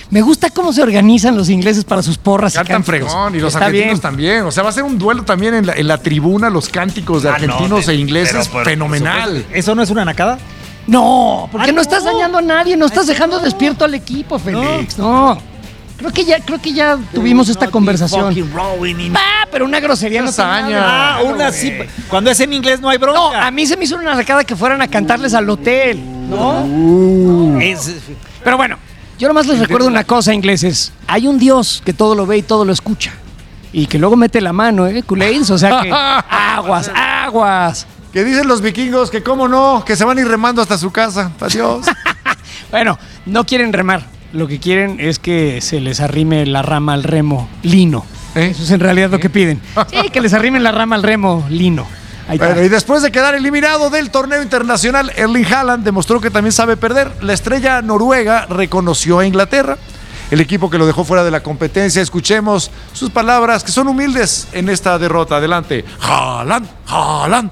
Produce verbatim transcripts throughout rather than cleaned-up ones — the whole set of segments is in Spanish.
Me gusta cómo se organizan los ingleses para sus porras. Cantan y fregón y los Está argentinos bien. también. O sea, va a ser un duelo también en la, en la tribuna, los cánticos de Ah, argentinos no, de- e ingleses. pero, pero, fenomenal. ¿Eso, ¿Eso no es una nacada? No, porque Ah, no estás no. dañando a nadie, no estás Ay, dejando no. despierto al equipo, Félix. No. Creo que ya, creo que ya tuvimos esta conversación. Ah, pero una grosería no Hazaña. tiene nada. Ah, una sí. Cuando es en inglés no hay bronca. No, a mí se me hizo una sacada que fueran a cantarles al hotel, ¿no? Uh. Es- Pero bueno, yo nomás les recuerdo una cosa, ingleses. Hay un Dios que todo lo ve y todo lo escucha. Y que luego mete la mano, ¿eh, culés? O sea que aguas, aguas. Que dicen los vikingos que cómo no, que se van a ir remando hasta su casa. Adiós. Bueno, no quieren remar. Lo que quieren es que se les arrime la rama al remo lino. ¿Eh? Eso es en realidad lo que piden. Sí, que les arrimen la rama al remo lino. Ahí está. Bueno, y después de quedar eliminado del torneo internacional, Erling Haaland demostró que también sabe perder. La estrella noruega reconoció a Inglaterra, el equipo que lo dejó fuera de la competencia. Escuchemos sus palabras, que son humildes en esta derrota. Adelante. Haaland, Haaland.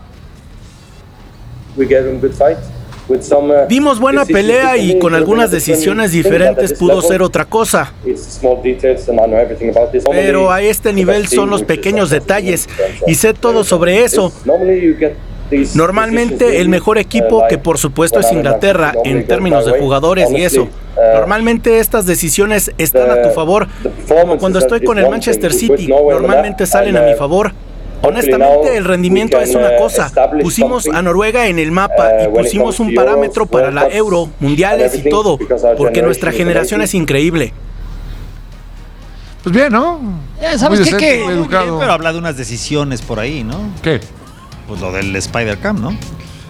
We gave him a good fight. With some, uh, Dimos buena decisions pelea y differently, con but algunas when it's decisiones different, diferentes at this pudo level, ser otra cosa. it's small details and I know everything about this. Pero a este Normally, nivel the son los best team, pequeños which is detalles the y sé todo sobre eso. Normally you get these Normalmente decisions el mejor really, equipo, uh, que like por supuesto es when I'm in Inglaterra Manchester, en normally términos goes de my way. jugadores y eso. Honestly, uh, Normalmente estas decisiones están a tu favor, the como performance cuando is- estoy is con el one Manchester thing. With City, Norway on the normalmente map, salen a and, mi uh, favor. hopefully Honestamente, now el rendimiento we es can, una uh, cosa. establish Pusimos something, a Noruega en el mapa uh, y when it pusimos comes un to parámetro Euros, para la World Cups, Euro, mundiales y everything, todo, because our porque nuestra generation is generación es amazing. increíble. Pues bien, ¿no? Ya, ¿sabes Muy qué? decente, Que- muy Muy bien, educado. pero habla de unas decisiones por ahí, ¿no? ¿Qué? Pues lo del Spider-Cam, ¿no?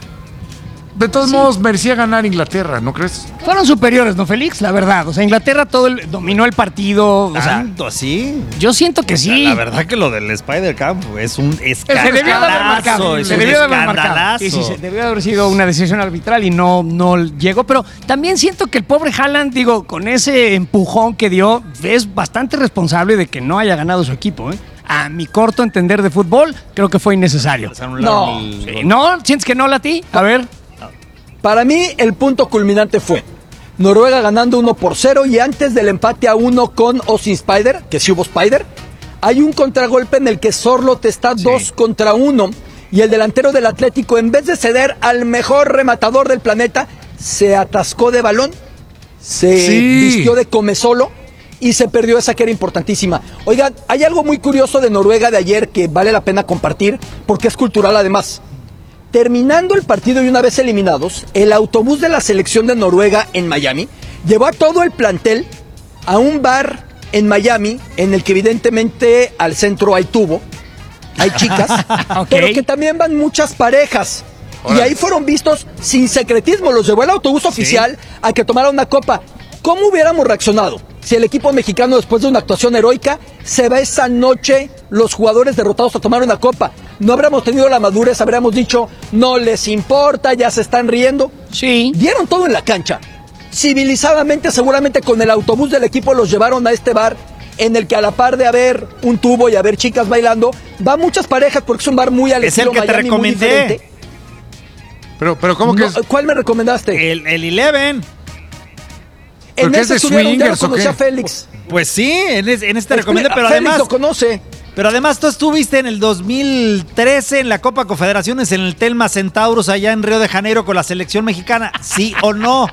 De todos modos, merecía ganar Inglaterra, ¿no crees? Fueron superiores, ¿no, Félix? La verdad. O sea, Inglaterra todo el, dominó el partido. O sea, ¿Tanto así? yo siento que sí. La verdad que lo del Spider-Cam es un Se debió escandalazo. de haber marcado. es Se un debió de haber marcado. escandalazo. Sí, sí, se debió de haber sido una decisión arbitral y no, no llegó. Pero también siento que el pobre Haaland, digo, con ese empujón que dio, es bastante responsable de que no haya ganado su equipo, ¿eh? A mi corto entender de fútbol, creo que fue innecesario. Les anularon No. el Sí, gol. ¿no? ¿Sientes que no, Lati? A ver. Para mí, el punto culminante fue Noruega ganando uno por cero y antes del empate a uno con o sin Spider, que sí hubo Spider, hay un contragolpe en el que Sorloth está dos contra uno y el delantero del Atlético, en vez de ceder al mejor rematador del planeta, se atascó de balón, se Sí. vistió de come solo y se perdió esa que era importantísima. Oigan, hay algo muy curioso de Noruega de ayer que vale la pena compartir porque es cultural además. Terminando el partido y una vez eliminados, el autobús de la selección de Noruega en Miami llevó a todo el plantel a un bar en Miami en el que evidentemente al centro hay tubo, hay chicas, Ok. pero que también van muchas parejas. Y Órale. ahí fueron vistos sin secretismo, los llevó el autobús oficial a que tomara una copa. ¿Cómo hubiéramos reaccionado si el equipo mexicano, después de una actuación heroica, se va esa noche los jugadores derrotados a tomar una copa? No habríamos tenido la madurez, habríamos dicho, no les importa, ya se están riendo. Sí. Dieron todo en la cancha. Civilizadamente, seguramente con el autobús del equipo los llevaron a este bar en el que a la par de haber un tubo y haber chicas bailando, va muchas parejas porque es un bar muy al Es el estilo que te Miami, muy recomendé. diferente. Pero, pero ¿cómo que No, es? ¿Cuál me recomendaste? El, el Eleven. ¿Pero En qué es ese de estuvieron, ya lo swingers o conocí qué? a Félix. Pues sí, en, es- en este te Explica- recomendé, pero Félix además, lo conoce. pero además tú estuviste en el dos mil trece en la Copa Confederaciones en el Telma Centauros allá en Río de Janeiro con la selección mexicana, ¿sí o no?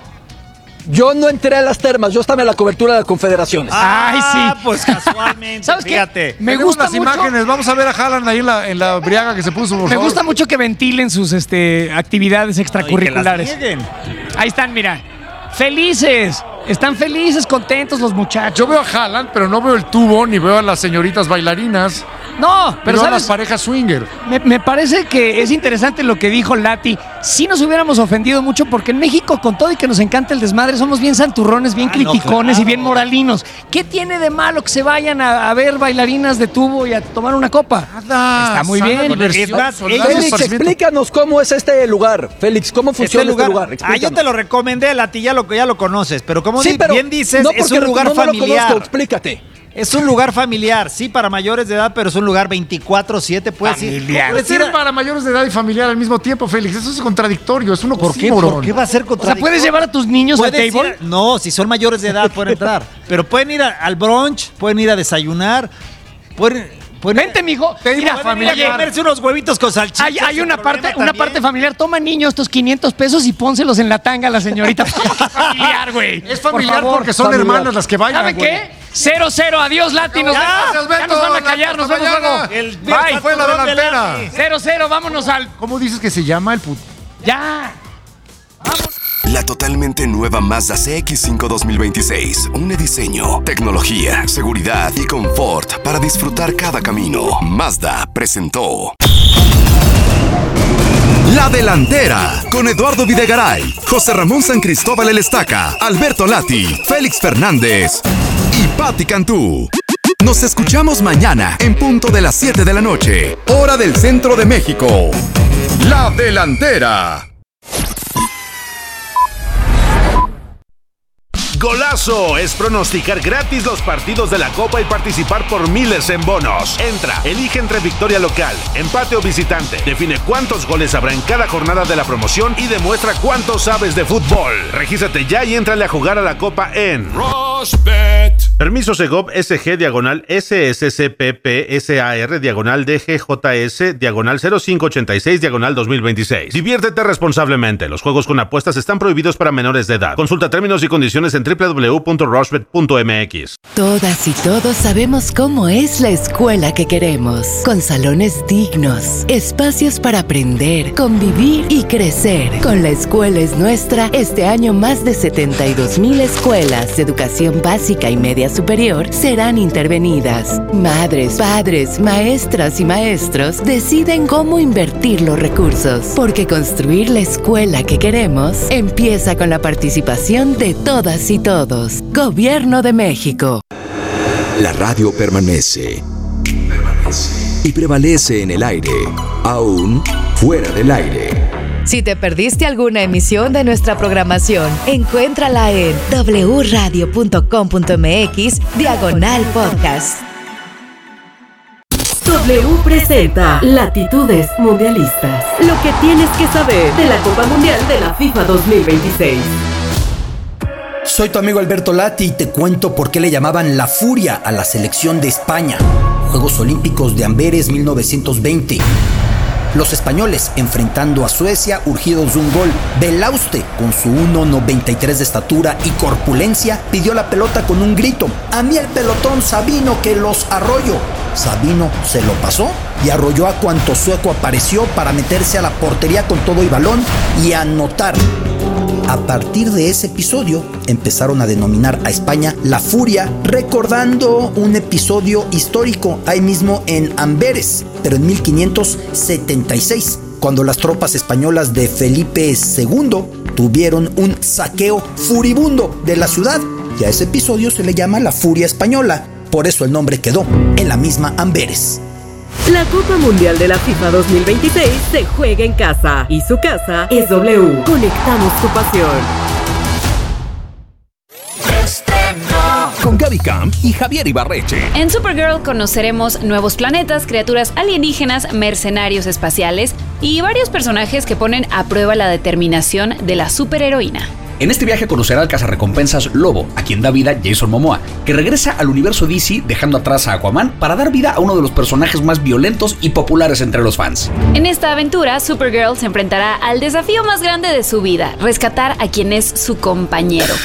Yo no entré a las termas, yo estaba en la cobertura de las confederaciones. Ay, Ah, sí. pues casualmente, ¿Sabes qué? fíjate. Me Tenemos gusta las mucho. imágenes. Vamos a ver a Haaland ahí en la, en la briaga que se puso. por Me favor. gusta mucho que ventilen sus este, actividades Y que extracurriculares. las nieguen. Ahí están, mira. Felices. Están felices, contentos los muchachos. Yo veo a Haaland, pero no veo el tubo ni veo a las señoritas bailarinas. No, pero Pero a las ¿sabes? parejas swinger. Me, me parece que es interesante lo que dijo Lati. Sí nos hubiéramos ofendido mucho porque en México, con todo y que nos encanta el desmadre, somos bien santurrones, bien Ah, no, criticones y claro. bien moralinos. ¿Qué tiene de malo que se vayan a, a ver bailarinas de tubo y a tomar una copa? Nada. Está muy sana bien. diversión, Es más, soldados, Félix, esparcimiento. explícanos cómo es este lugar. Félix, ¿cómo funciona Este este lugar, lugar? ah, yo te lo recomendé, Lati, ya lo, ya lo conoces, pero como Sí, di- pero bien dices, no, es porque un lugar no, no lo familiar. conozco, explícate. Es un lugar familiar, sí, para mayores de edad, pero es un lugar veinticuatro siete, puedes ir. Puede Puedes ir ser a- para mayores de edad y familiar al mismo tiempo, Félix. Eso es contradictorio, es uno ¿Por qué? ¿Por qué va a ser O sea, contradictorio? ¿puedes llevar a tus niños al Puedes table? ir a- no, si son mayores de edad pueden entrar. Pero pueden ir a- al brunch, pueden ir a desayunar, pueden, pueden Vente, mijo. Te Mira, digo, pueden ir a familiar. comerse unos huevitos con salchicha. Hay, hay sin una problema parte, una también. parte familiar. Toma, niño, estos quinientos pesos y pónselos en la tanga a la señorita. familiar, güey. Es familiar Por favor. porque son familiar. hermanas las que bailan. ¿Sabe güey. qué? Cero, cero. Adiós, Lati. Nos Ya, vemos. gracias, Ya nos van a Beto. callar. Nos vemos Mañana. luego. El Bye. Fue la delantera. Cero, cero. Vámonos al... ¿Cómo dices que se llama el put? Ya. La totalmente nueva Mazda C X cinco dos mil veintiséis. Un diseño, tecnología, seguridad y confort para disfrutar cada camino. Mazda presentó La Delantera con Eduardo Videgaray, José Ramón San Cristóbal El Estaca, Alberto Lati, Félix Fernández y Patti Cantú. Nos escuchamos mañana en punto de las siete de la noche, hora del centro de México. La Delantera. Golazo es pronosticar gratis los partidos de la Copa y participar por miles en bonos. Entra, elige entre victoria local, empate o visitante. Define cuántos goles habrá en cada jornada de la promoción y demuestra cuánto sabes de fútbol. Regístrate ya y éntrale a jugar a la Copa en Rushbet. Permiso Segov S G diagonal S S C P P S A R diagonal D G J S diagonal cero cinco ochenta y seis diagonal dos mil veintiséis. Diviértete responsablemente. Los juegos con apuestas están prohibidos para menores de edad. Consulta términos y condiciones en doble u doble u doble u punto rushbet punto m x. Todas y todos sabemos cómo es la escuela que queremos, con salones dignos, espacios para aprender, convivir y crecer. Con La Escuela es Nuestra, este año más de setenta y dos mil escuelas de educación básica y media superior serán intervenidas. Madres, padres, maestras y maestros deciden cómo invertir los recursos, porque construir la escuela que queremos empieza con la participación de todas y todos. Gobierno de México. La radio permanece. Y prevalece en el aire, aún fuera del aire. Si te perdiste alguna emisión de nuestra programación, encuéntrala en doble u radio punto com punto m x diagonal podcast. W presenta Latitudes Mundialistas. Lo que tienes que saber de la Copa Mundial de la FIFA dos mil veintiséis. Soy tu amigo Alberto Lati y te cuento por qué le llamaban la Furia a la selección de España. Juegos Olímpicos de Amberes mil novecientos veinte. Los españoles enfrentando a Suecia urgidos de un gol. Belauste, con su uno noventa y tres de estatura y corpulencia, pidió la pelota con un grito. A mí el pelotón Sabino que los arroyo. Sabino se lo pasó y arrolló a cuanto sueco apareció para meterse a la portería con todo y balón y anotar. A partir de ese episodio empezaron a denominar a España la Furia, recordando un episodio histórico ahí mismo en Amberes, pero en mil quinientos setenta y seis, cuando las tropas españolas de Felipe segundo tuvieron un saqueo furibundo de la ciudad, y a ese episodio se le llama la Furia Española, por eso el nombre quedó en la misma Amberes. La Copa Mundial de la FIFA dos mil veintiséis se juega en casa y su casa es W. Conectamos tu pasión. Con Gaby Camp y Javier Ibarreche. En Supergirl conoceremos nuevos planetas, criaturas alienígenas, mercenarios espaciales y varios personajes que ponen a prueba la determinación de la superheroína. En este viaje conocerá al cazarrecompensas Lobo, a quien da vida Jason Momoa, que regresa al universo D C dejando atrás a Aquaman para dar vida a uno de los personajes más violentos y populares entre los fans. En esta aventura, Supergirl se enfrentará al desafío más grande de su vida, rescatar a quien es su compañero.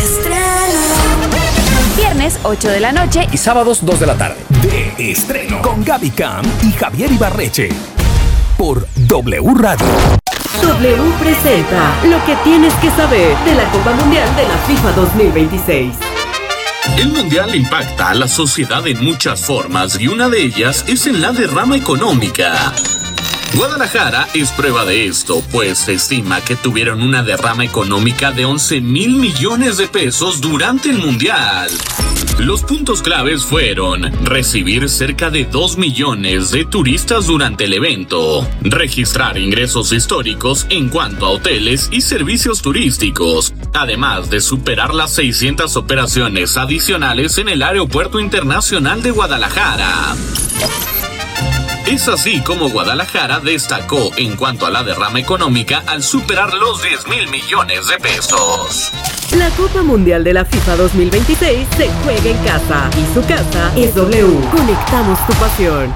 Viernes, ocho de la noche y sábados, dos de la tarde. De estreno con Gaby Camp y Javier Ibarreche por W Radio. W presenta Lo que tienes que saber de la Copa Mundial de la FIFA dos mil veintiséis. El Mundial impacta a la sociedad en muchas formas y una de ellas es en la derrama económica. Guadalajara es prueba de esto, pues se estima que tuvieron una derrama económica de once mil millones de pesos durante el Mundial. Los puntos claves fueron recibir cerca de dos millones de turistas durante el evento, registrar ingresos históricos en cuanto a hoteles y servicios turísticos, además de superar las seiscientas operaciones adicionales en el Aeropuerto Internacional de Guadalajara. Es así como Guadalajara destacó en cuanto a la derrama económica al superar los diez mil millones de pesos. La Copa Mundial de la FIFA dos mil veintiséis se juega en casa y su casa es W. Conectamos tu pasión.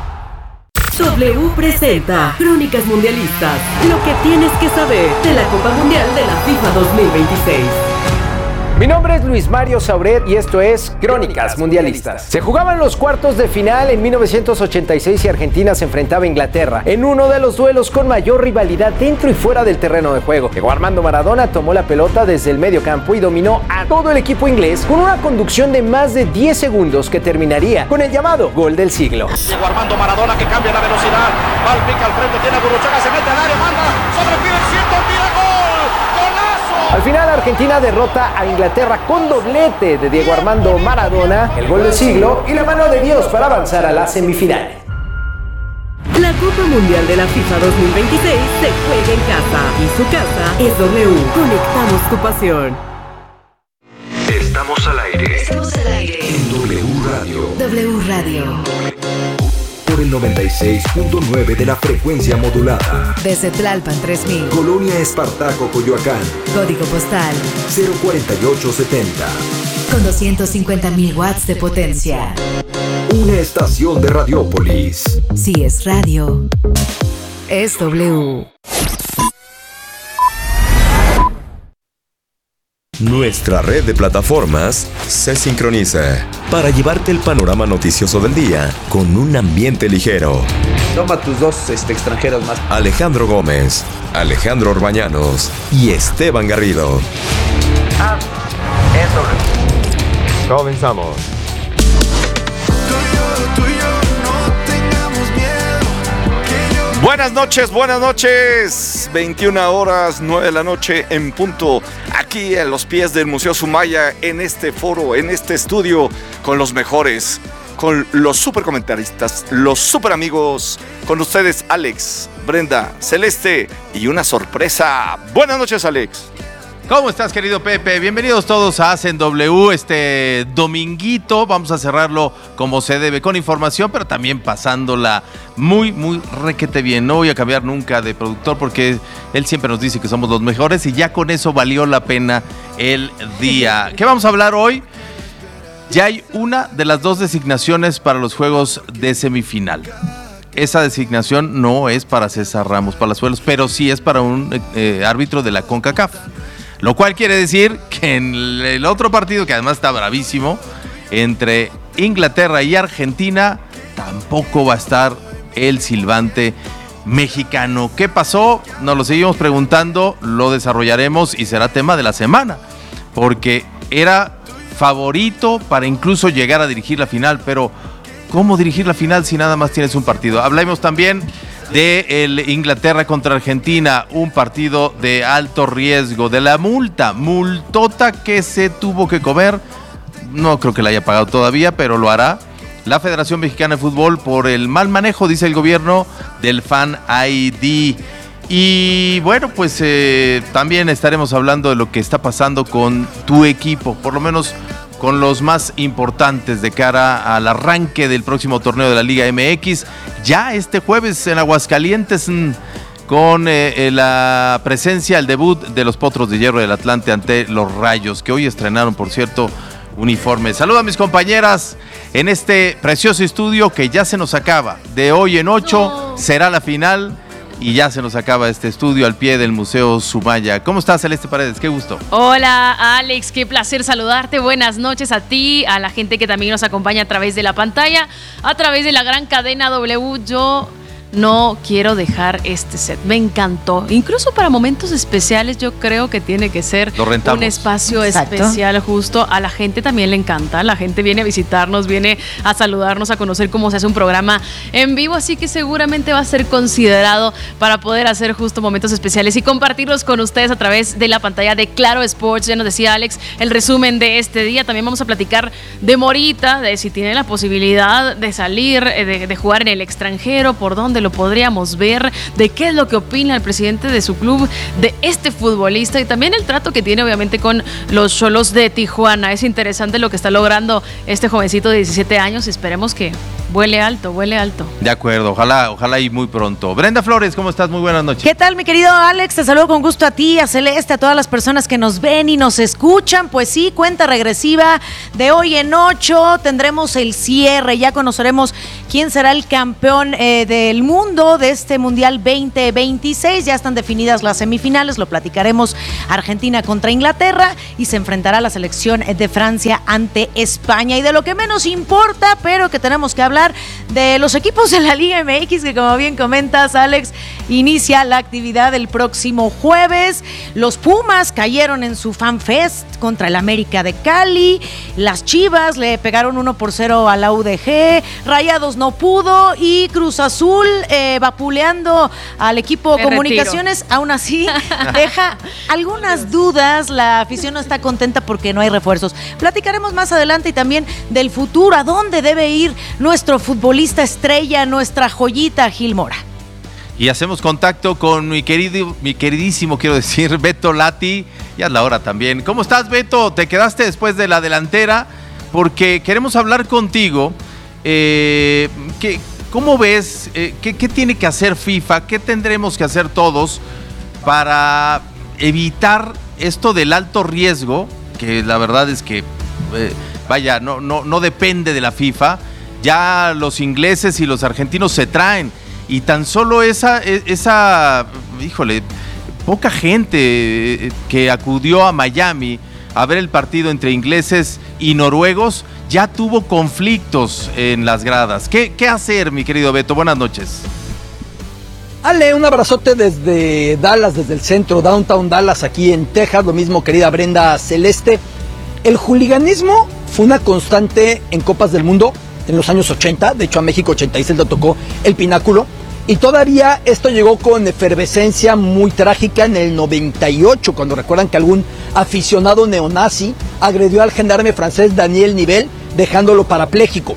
W presenta Crónicas Mundialistas, lo que tienes que saber de la Copa Mundial de la FIFA dos mil veintiséis. Mi nombre es Luis Mario Sauret y esto es Crónicas Mundialistas. Se jugaban los cuartos de final en mil novecientos ochenta y seis y Argentina se enfrentaba a Inglaterra en uno de los duelos con mayor rivalidad dentro y fuera del terreno de juego. Diego Armando Maradona tomó la pelota desde el medio campo y dominó a todo el equipo inglés con una conducción de más de diez segundos que terminaría con el llamado gol del siglo. Diego Armando Maradona que cambia la velocidad, va al pica al frente, tiene a Guruchaga, se mete al área, manda sobre el ciento, tira gol. Al final Argentina derrota a Inglaterra con doblete de Diego Armando Maradona, el gol del siglo y la mano de Dios para avanzar a la semifinal. La Copa Mundial de la FIFA dos mil veintiséis se juega en casa y su casa es W. Conectamos tu pasión. Estamos al aire. Estamos al aire. En W Radio. W Radio. Por el noventa y seis punto nueve de la frecuencia modulada. Desde Tlalpan tres mil. Colonia Espartaco, Coyoacán. Código postal cero cuarenta y ocho setenta. Con doscientos cincuenta mil watts de potencia. Una estación de Radiópolis. Si es radio, es W. Nuestra red de plataformas se sincroniza para llevarte el panorama noticioso del día con un ambiente ligero. Toma tus dos este, extranjeros más. Alejandro Gómez, Alejandro Orbañanos y Esteban Garrido. Ah, es W. Comenzamos. Buenas noches, buenas noches. veintiuna horas, nueve de la noche en punto. Aquí a los pies del Museo Sumaya, en este foro, en este estudio, con los mejores, con los super comentaristas, los super amigos. Con ustedes, Alex, Brenda, Celeste y una sorpresa. Buenas noches, Alex. ¿Cómo estás, querido Pepe? Bienvenidos todos a Hacen W, este dominguito. Vamos a cerrarlo como se debe, con información, pero también pasándola muy, muy requete bien. No voy a cambiar nunca de productor porque él siempre nos dice que somos los mejores y ya con eso valió la pena el día. ¿Qué vamos a hablar hoy? Ya hay una de las dos designaciones para los juegos de semifinal. Esa designación no es para César Ramos Palazuelos, pero sí es para un eh, árbitro de la CONCACAF. Lo cual quiere decir que en el otro partido, que además está bravísimo, entre Inglaterra y Argentina, tampoco va a estar el silbante mexicano. ¿Qué pasó? Nos lo seguimos preguntando, lo desarrollaremos y será tema de la semana, porque era favorito para incluso llegar a dirigir la final, pero ¿cómo dirigir la final si nada más tienes un partido? Hablemos también de el Inglaterra contra Argentina, un partido de alto riesgo, de la multa, multota que se tuvo que comer, no creo que la haya pagado todavía, pero lo hará la Federación Mexicana de Fútbol por el mal manejo, dice el gobierno, del Fan I D. Y bueno, pues eh, también estaremos hablando de lo que está pasando con tu equipo, por lo menos con los más importantes de cara al arranque del próximo torneo de la Liga M X. Ya este jueves en Aguascalientes, con eh, la presencia, el debut de los Potros de Hierro del Atlante ante los Rayos, que hoy estrenaron, por cierto, uniformes. Saludo a mis compañeras en este precioso estudio que ya se nos acaba. De hoy en ocho será la final. Y ya se nos acaba este estudio al pie del Museo Sumaya. ¿Cómo estás, Celeste Paredes? Qué gusto. Hola, Alex. Qué placer saludarte. Buenas noches a ti, a la gente que también nos acompaña a través de la pantalla, a través de la gran cadena W. Yo no quiero dejar este set. Me encantó. Incluso para momentos especiales yo creo que tiene que ser un espacio Exacto. especial justo. A la gente también le encanta. La gente viene a visitarnos, viene a saludarnos, a conocer cómo se hace un programa en vivo. Así que seguramente va a ser considerado para poder hacer justo momentos especiales y compartirlos con ustedes a través de la pantalla de Claro Sports. Ya nos decía Alex el resumen de este día. También vamos a platicar de Morita, de si tiene la posibilidad de salir, de, de jugar en el extranjero, por dónde lo podríamos ver, de qué es lo que opina el presidente de su club de este futbolista y también el trato que tiene obviamente con los Xolos de Tijuana. Es interesante lo que está logrando este jovencito de diecisiete años. Esperemos que vuele alto, vuele alto. De acuerdo, ojalá, ojalá y muy pronto. Brenda Flores, ¿cómo estás? Muy buenas noches. ¿Qué tal, mi querido Alex? Te saludo con gusto a ti, a Celeste, a todas las personas que nos ven y nos escuchan. Pues sí, cuenta regresiva de hoy en ocho, tendremos el cierre, ya conoceremos quién será el campeón eh, del mundo de este Mundial veinte veintiséis. Ya están definidas las semifinales, lo platicaremos. Argentina contra Inglaterra y se enfrentará la selección de Francia ante España. Y de lo que menos importa, pero que tenemos que hablar, de los equipos de la Liga M X, que como bien comentas, Alex, inicia la actividad el próximo jueves. Los Pumas cayeron en su Fan Fest contra el América de Cali. Las Chivas le pegaron uno por cero a la U D G. Rayados no pudo y Cruz Azul eh, vapuleando al equipo Me Comunicaciones. retiro. Aún así deja algunas dudas. La afición no está contenta porque no hay refuerzos. Platicaremos más adelante y también del futuro, a dónde debe ir nuestro futbolista estrella, nuestra joyita Gil Mora. Y hacemos contacto con mi querido, mi queridísimo, quiero decir, Beto Lati. Ya es la hora también. ¿Cómo estás, Beto? Te quedaste después de la delantera porque queremos hablar contigo. Eh, ¿qué, ¿Cómo ves? Eh, ¿qué, ¿Qué tiene que hacer FIFA? ¿Qué tendremos que hacer todos para evitar esto del alto riesgo? Que la verdad es que, eh, vaya, no, no, no depende de la FIFA. Ya los ingleses y los argentinos se traen y tan solo esa, esa, híjole, poca gente que acudió a Miami a ver el partido entre ingleses y noruegos ya tuvo conflictos en las gradas. ¿Qué, qué hacer, mi querido Beto? Buenas noches. Ale, un abrazote desde Dallas, desde el centro, Downtown Dallas, aquí en Texas. Lo mismo, querida Brenda Celeste. El hooliganismo fue una constante en Copas del Mundo en los años ochenta, de hecho a México ochenta y seis le tocó el pináculo, y todavía esto llegó con efervescencia muy trágica en el noventa y ocho, cuando recuerdan que algún aficionado neonazi agredió al gendarme francés Daniel Nivel, dejándolo parapléjico.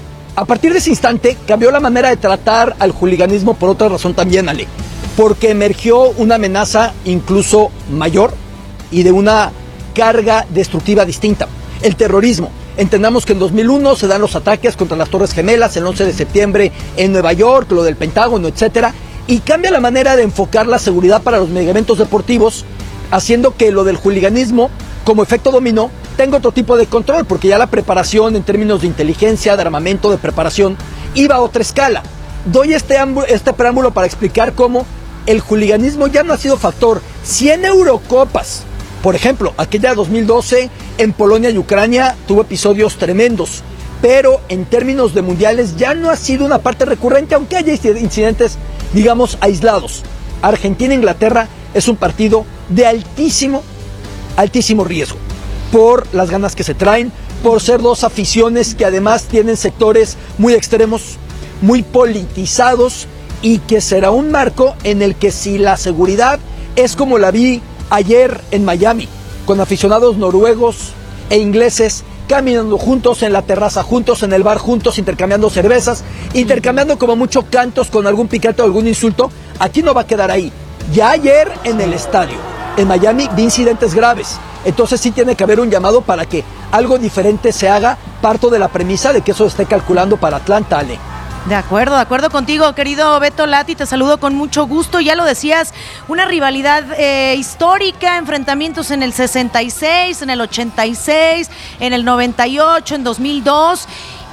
A partir de ese instante cambió la manera de tratar al hooliganismo por otra razón también, Ale, porque emergió una amenaza incluso mayor y de una carga destructiva distinta, el terrorismo. Entendamos que en dos mil uno se dan los ataques contra las Torres Gemelas, el once de septiembre en Nueva York, lo del Pentágono, etcétera, y cambia la manera de enfocar la seguridad para los megaeventos deportivos, haciendo que lo del hooliganismo, como efecto dominó, tenga otro tipo de control, porque ya la preparación en términos de inteligencia, de armamento, de preparación, iba a otra escala. Doy este, este preámbulo para explicar cómo el hooliganismo ya no ha sido factor. cien Eurocopas, por ejemplo, aquella dos mil doce en Polonia y Ucrania tuvo episodios tremendos, pero en términos de mundiales ya no ha sido una parte recurrente, aunque haya incidentes, digamos, aislados. Argentina-Inglaterra es un partido de altísimo, altísimo riesgo, por las ganas que se traen, por ser dos aficiones que además tienen sectores muy extremos, muy politizados, y que será un marco en el que si la seguridad es como la vi ayer en Miami, con aficionados noruegos e ingleses caminando juntos en la terraza, juntos en el bar, juntos intercambiando cervezas, intercambiando como mucho cantos con algún picante o algún insulto, aquí no va a quedar ahí. Ya ayer en el estadio, en Miami, vi incidentes graves. Entonces sí tiene que haber un llamado para que algo diferente se haga. Parto de la premisa de que eso esté calculando para Atlanta, Ale. De acuerdo, de acuerdo contigo, querido Beto Lati, te saludo con mucho gusto. Ya lo decías, una rivalidad eh, histórica, enfrentamientos en el sesenta y seis, en el ochenta y seis, en el noventa y ocho, en dos mil dos.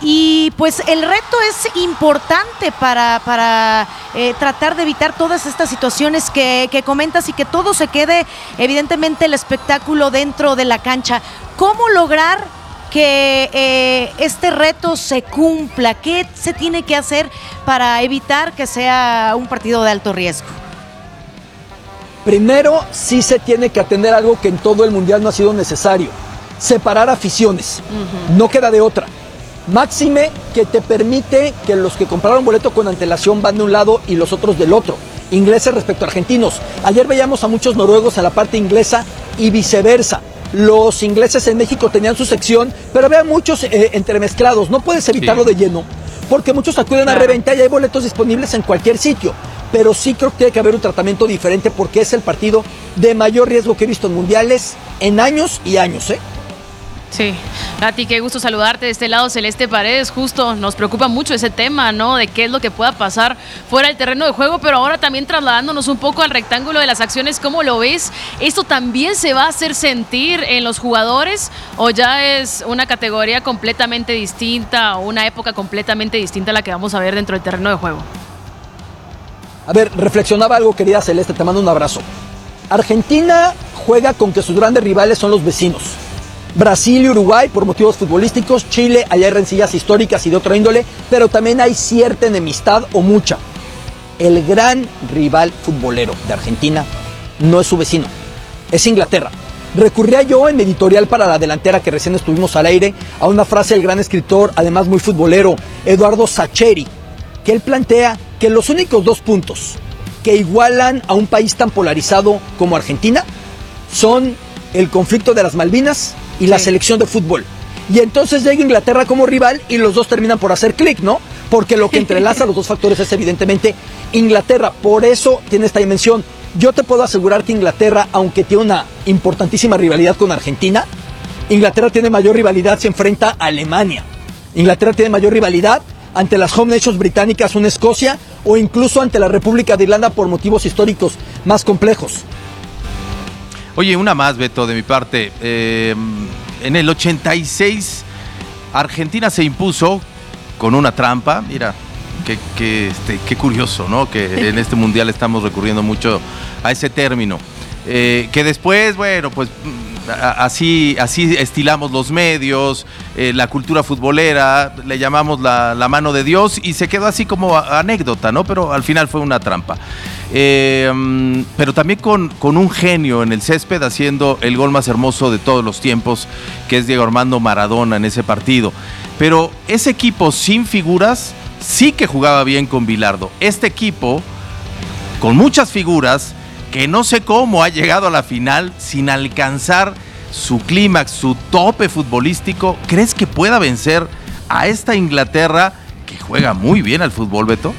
Y pues el reto es importante para, para eh, tratar de evitar todas estas situaciones que, que comentas y que todo se quede, evidentemente, el espectáculo dentro de la cancha. ¿Cómo lograr que eh, este reto se cumpla? ¿Qué se tiene que hacer para evitar que sea un partido de alto riesgo? Primero, sí se tiene que atender algo que en todo el Mundial no ha sido necesario. Separar aficiones. Uh-huh. No queda de otra. Máxime que te permite que los que compraron boleto con antelación van de un lado y los otros del otro. Ingleses respecto a argentinos. Ayer veíamos a muchos noruegos en la parte inglesa y viceversa. Los ingleses en México tenían su sección, pero había muchos eh, entremezclados. No puedes evitarlo sí. de lleno, porque muchos acuden claro. a reventa y hay boletos disponibles en cualquier sitio. Pero sí creo que tiene que haber un tratamiento diferente porque es el partido de mayor riesgo que he visto en mundiales en años y años, ¿eh? Sí, Lati, qué gusto saludarte de este lado, Celeste Paredes. Justo nos preocupa mucho ese tema, ¿no? De qué es lo que pueda pasar fuera del terreno de juego, pero ahora también trasladándonos un poco al rectángulo de las acciones, ¿cómo lo ves? ¿Esto también se va a hacer sentir en los jugadores o ya es una categoría completamente distinta o una época completamente distinta a la que vamos a ver dentro del terreno de juego? A ver, reflexionaba algo, querida Celeste, te mando un abrazo. Argentina juega con que sus grandes rivales son los vecinos. Brasil y Uruguay por motivos futbolísticos, Chile, allá hay rencillas históricas y de otra índole, pero también hay cierta enemistad o mucha. El gran rival futbolero de Argentina no es su vecino, es Inglaterra. Recurría yo en mi editorial para la delantera que recién estuvimos al aire a una frase del gran escritor, además muy futbolero, Eduardo Sacheri, que él plantea que los únicos dos puntos que igualan a un país tan polarizado como Argentina son el conflicto de las Malvinas y la sí. selección de fútbol. Y entonces llega Inglaterra como rival y los dos terminan por hacer clic, ¿no? Porque lo que entrelaza los dos factores es evidentemente Inglaterra. Por eso tiene esta dimensión. Yo te puedo asegurar que Inglaterra, aunque tiene una importantísima rivalidad con Argentina, Inglaterra tiene mayor rivalidad si enfrenta a Alemania. Inglaterra tiene mayor rivalidad ante las home nations británicas, una Escocia, o incluso ante la República de Irlanda por motivos históricos más complejos. Oye, una más, Beto, de mi parte. Eh, en el ochenta y seis, Argentina se impuso con una trampa. Mira, qué, qué, este, qué curioso, ¿no? Que en este mundial estamos recurriendo mucho a ese término. Eh, que después, bueno, pues así, así estilamos los medios, eh, la cultura futbolera, le llamamos la, la mano de Dios y se quedó así como a, anécdota, ¿no? Pero al final fue una trampa. Eh, pero también con, con un genio en el césped haciendo el gol más hermoso de todos los tiempos, que es Diego Armando Maradona en ese partido. Pero ese equipo sin figuras sí que jugaba bien con Bilardo. Este equipo con muchas figuras que no sé cómo ha llegado a la final sin alcanzar su clímax, su tope futbolístico. ¿Crees que pueda vencer a esta Inglaterra que juega muy bien al fútbol, Beto?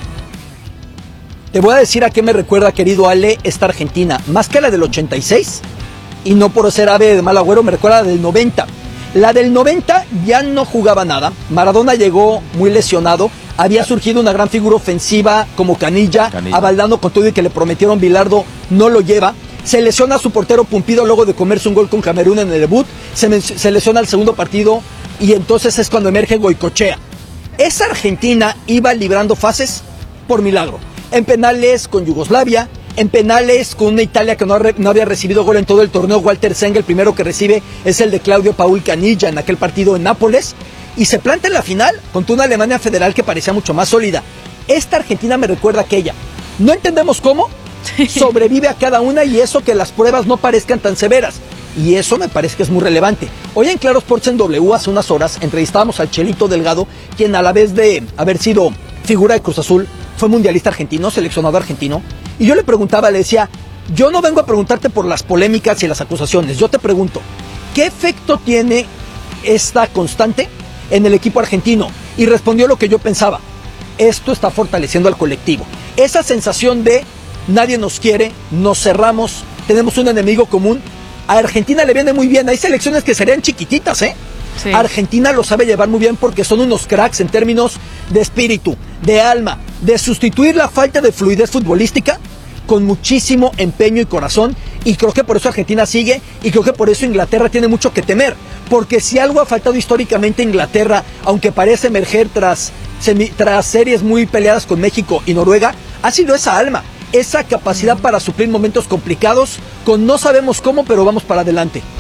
Te voy a decir a qué me recuerda, querido Ale, esta Argentina. Más que la del ochenta y seis, y no por ser ave de mal agüero, me recuerda la del noventa. La del noventa ya no jugaba nada. Maradona llegó muy lesionado. Había surgido una gran figura ofensiva como Canilla. Canilla. A Valdano, con todo y que le prometieron Bilardo, no lo lleva. Se lesiona a su portero Pumpido luego de comerse un gol con Camerún en el debut. Se, se lesiona el segundo partido y entonces es cuando emerge Goicoechea. Esa Argentina iba librando fases por milagro. En penales con Yugoslavia, en penales con una Italia que no, ha, no había recibido gol en todo el torneo. Walter Senga, el primero que recibe es el de Claudio Paul Canilla en aquel partido en Nápoles. Y se planta en la final contra una Alemania federal que parecía mucho más sólida. Esta Argentina me recuerda a aquella. No entendemos cómo, sobrevive a cada una y eso que las pruebas no parezcan tan severas. Y eso me parece que es muy relevante. Hoy en Claro Sports en W, hace unas horas, entrevistábamos al Chelito Delgado, quien a la vez de haber sido figura de Cruz Azul, fue mundialista argentino, seleccionado argentino. Y yo le preguntaba, le decía, yo no vengo a preguntarte por las polémicas y las acusaciones. Yo te pregunto, ¿qué efecto tiene esta constante en el equipo argentino? Y respondió lo que yo pensaba: esto está fortaleciendo al colectivo. Esa sensación de nadie nos quiere, nos cerramos, tenemos un enemigo común. A Argentina le viene muy bien. Hay selecciones que serían chiquititas, ¿eh? Sí. Argentina lo sabe llevar muy bien porque son unos cracks en términos de espíritu, de alma, de sustituir la falta de fluidez futbolística con muchísimo empeño y corazón, y creo que por eso Argentina sigue, y creo que por eso Inglaterra tiene mucho que temer, porque si algo ha faltado históricamente Inglaterra, aunque parece emerger tras, semi, tras series muy peleadas con México y Noruega, ha sido esa alma, esa capacidad para suplir momentos complicados con no sabemos cómo, pero vamos para adelante.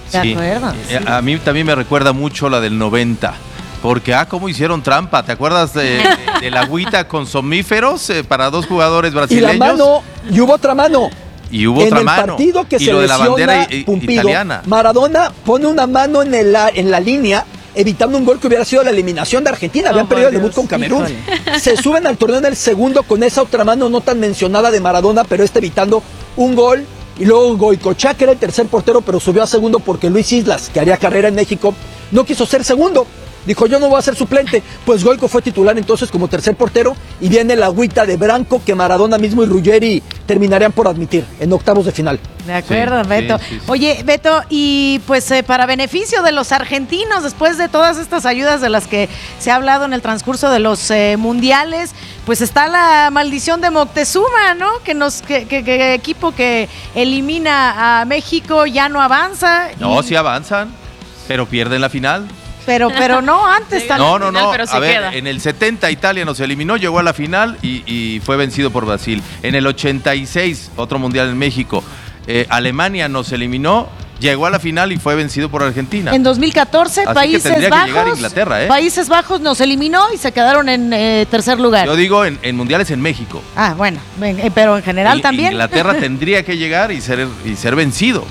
De Sí. acuerdo. Eh, A mí también me recuerda mucho la del noventa. Porque, ah, cómo hicieron trampa. ¿Te acuerdas de, de, de la agüita con somníferos eh, para dos jugadores Y la brasileños? mano, y hubo otra mano. Y hubo en otra el mano. partido que y se lo de la lesiona bandera i- Pumpido, italiana. Maradona pone una mano en, el, en la línea, evitando un gol que hubiera sido la eliminación de Argentina. Habían Oh, perdido el Dios, debut con Camerún. híjole. Se suben al torneo en el segundo con esa otra mano no tan mencionada de Maradona, pero este evitando un gol. Y luego Goicoechea, que era el tercer portero, pero subió a segundo porque Luis Islas, que haría carrera en México, no quiso ser segundo. Dijo, yo no voy a ser suplente. Pues Goico fue titular entonces como tercer portero y viene la agüita de Branco que Maradona mismo y Ruggeri terminarían por admitir en octavos de final. De acuerdo, Sí, Beto. sí, sí, sí. Oye, Beto, y pues eh, para beneficio de los argentinos, después de todas estas ayudas de las que se ha hablado en el transcurso de los eh, mundiales, pues está la maldición de Moctezuma, ¿no? Que nos, que, que- que equipo que elimina a México ya no avanza. No, y- sí avanzan, pero pierden la final. Pero, pero no antes también. No, no, no. pero se A ver, queda. en el setenta Italia nos eliminó, llegó a la final y, y fue vencido por Brasil. En el ochenta y seis, otro mundial en México, eh, Alemania nos eliminó, llegó a la final y fue vencido por Argentina. En dos mil catorce, Así que Países tendría que Bajos. llegar Inglaterra, ¿eh? Países Bajos nos eliminó y se quedaron en eh, tercer lugar. Yo digo en, en mundiales en México. Ah, bueno, ven, eh, pero en general Y- también. Inglaterra tendría que llegar y ser, y ser vencido.